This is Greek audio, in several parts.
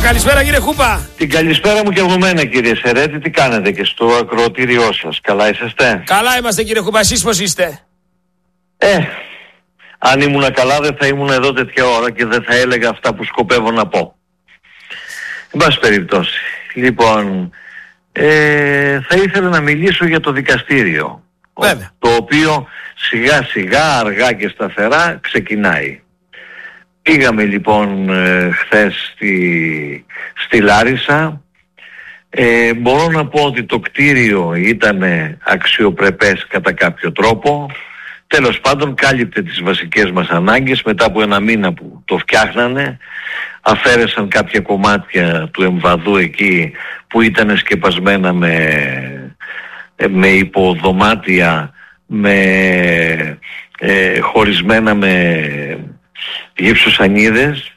καλησπέρα κύριε Χούπα. Την καλησπέρα μου και από μένα κύριε Σερέτη, τι κάνετε και στο ακροατήριό σας, καλά είσαστε? Καλά είμαστε κύριε Χούπα, εσείς πώς είστε? Αν ήμουν καλά δεν θα ήμουν εδώ τέτοια ώρα και δεν θα έλεγα αυτά που σκοπεύω να πω. Εν πάση περιπτώσει, λοιπόν, θα ήθελα να μιλήσω για το δικαστήριο. Βέβαια. Το οποίο σιγά σιγά, αργά και σταθερά ξεκινάει. Πήγαμε λοιπόν χθες στη Λάρισα. Μπορώ να πω ότι το κτίριο ήταν αξιοπρεπές κατά κάποιο τρόπο. Τέλος πάντων κάλυπτε τις βασικές μας ανάγκες. Μετά από ένα μήνα που το φτιάχνανε, αφαίρεσαν κάποια κομμάτια του εμβαδού εκεί που ήταν σκεπασμένα με υποδωμάτια, χωρισμένα με γυψοσανίδες.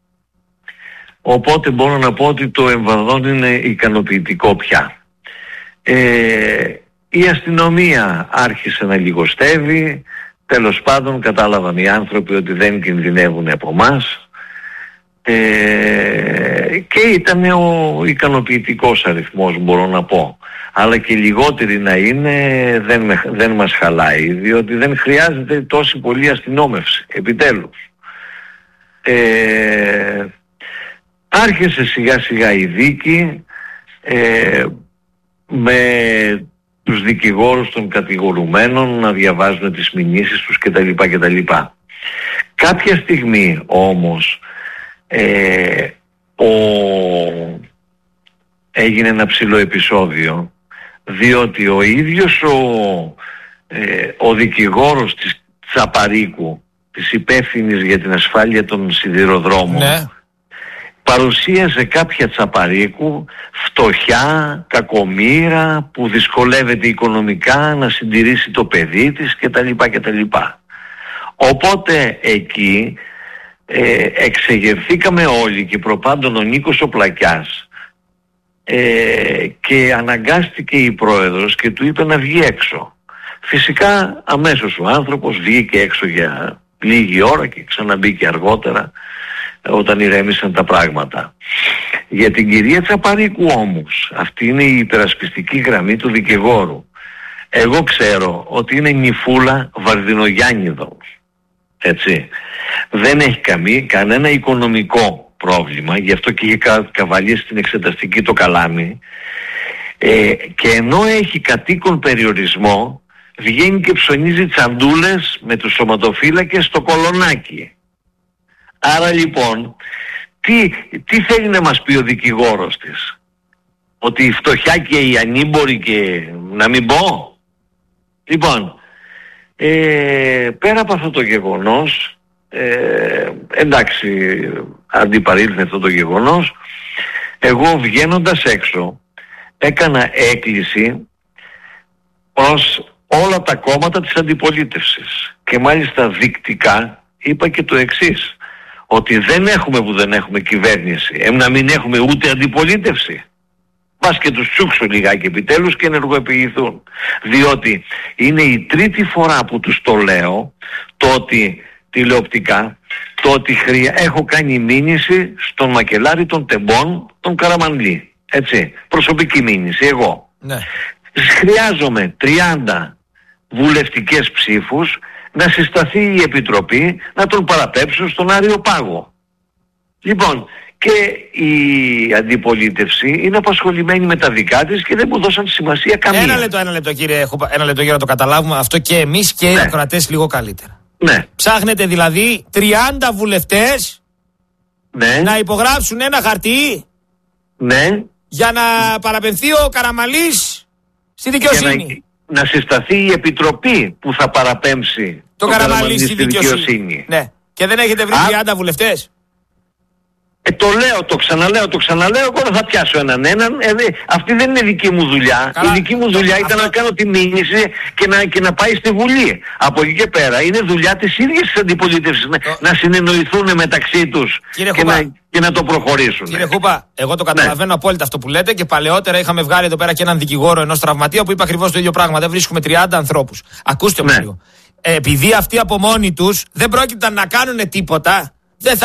Οπότε μπορώ να πω ότι το εμβαδόν είναι ικανοποιητικό πια. Η αστυνομία άρχισε να λιγοστεύει. Τέλος πάντων κατάλαβαν οι άνθρωποι ότι δεν κινδυνεύουν από εμάς, και ήταν ο ικανοποιητικός αριθμός, μπορώ να πω. Αλλά και λιγότεροι να είναι δεν μας χαλάει, διότι δεν χρειάζεται τόση πολλή αστυνόμευση επιτέλους. Άρχισε σιγά σιγά η δίκη με τους δικηγόρους των κατηγορουμένων να διαβάζουν τις μηνύσεις τους κτλ. Κάποια στιγμή όμως έγινε ένα ψηλό επεισόδιο, διότι ο ίδιος ο δικηγόρος της Τσαπαρίκου, της υπεύθυνης για την ασφάλεια των σιδηροδρόμων, ναι, παρουσίασε κάποια Τσαπαρίκου φτωχιά, κακομοίρα, που δυσκολεύεται οικονομικά να συντηρήσει το παιδί της κτλ. Οπότε εκεί εξεγερθήκαμε όλοι και προπάντων ο Νίκος ο Πλακιάς, και αναγκάστηκε η πρόεδρος και του είπε να βγει έξω. Φυσικά αμέσως ο άνθρωπος βγήκε έξω για λίγη ώρα και ξαναμπήκε αργότερα όταν ηρέμησαν τα πράγματα. Για την κυρία Τσαπαρίκου όμως, αυτή είναι η υπερασπιστική γραμμή του δικηγόρου. Εγώ ξέρω ότι είναι νυφούλα Βαρδινογιάννηδο, έτσι. Δεν έχει κανένα οικονομικό πρόβλημα, γι' αυτό και είχε καβαλεί στην εξεταστική το καλάμι, και ενώ έχει κατοίκον περιορισμό, βγαίνει και ψωνίζει τσαντούλες με τους σωματοφύλακες στο Κολονάκι. Άρα λοιπόν, τι θέλει να μας πει ο δικηγόρος της? Ότι η φτωχιά και οι ανήμποροι και να μην πω? Λοιπόν, πέρα από αυτό το γεγονός, εντάξει, αντιπαρήλθε αυτό το γεγονός, εγώ βγαίνοντας έξω έκανα έκκληση προς όλα τα κόμματα της αντιπολίτευσης και μάλιστα δεικτικά είπα και το εξής, ότι δεν έχουμε κυβέρνηση, να μην έχουμε ούτε αντιπολίτευση. Πας και τους τσούξω λιγάκι επιτέλους και ενεργοποιηθούν. Διότι είναι η τρίτη φορά που τους το λέω, το ότι τηλεοπτικά, το ότι έχω κάνει μήνυση στον μακελάρη των Τεμπών, τον Καραμανλή. Έτσι, προσωπική μήνυση, εγώ. Ναι. Χρειάζομαι 30 βουλευτικές ψήφους να συσταθεί η Επιτροπή να τον παραπέμψουν στον Άριο Πάγο. Λοιπόν, και η αντιπολίτευση είναι απασχολημένη με τα δικά της και δεν μου δώσαν σημασία καμία. Ένα λεπτό κύριε Χούπα, ένα λεπτό για να το καταλάβουμε αυτό και εμείς και οι ακροατές λίγο καλύτερα. Ναι. Ψάχνετε δηλαδή 30 βουλευτές, ναι, να υπογράψουν ένα χαρτί, ναι, για να παραπεμφθεί ο Καραμανλής στη δικαιοσύνη. Να συσταθεί η Επιτροπή που θα παραπέμψει το Καραμανλή στη δικαιοσύνη. Ναι. Και δεν έχετε βρει 30 βουλευτές. Το λέω, το ξαναλέω, εγώ δεν θα πιάσω έναν. Αυτή δεν είναι δική μου δουλειά. Καλά, η δική μου δουλειά ήταν να κάνω τη μήνυση και να πάει στη Βουλή. Από εκεί και πέρα είναι δουλειά της ίδιας της αντιπολίτευσης να συνεννοηθούν μεταξύ τους και να το προχωρήσουν. Κύριε Χούπα, εγώ το καταλαβαίνω απόλυτα αυτό που λέτε και παλαιότερα είχαμε βγάλει εδώ πέρα και έναν δικηγόρο ενός τραυματία που είπε ακριβώς το ίδιο πράγμα. Δεν βρίσκουμε 30 ανθρώπους. Ακούστε μου λίγο. Επειδή αυτοί από μόνοι τους δεν πρόκειται να κάνουν τίποτα, δεν θα